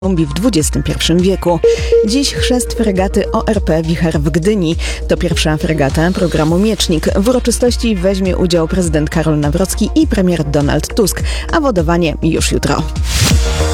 w XXI wieku. Dziś chrzest fregaty ORP Wicher w Gdyni. To pierwsza fregata programu Miecznik. W uroczystości weźmie udział prezydent Karol Nawrocki i premier Donald Tusk, a wodowanie już jutro.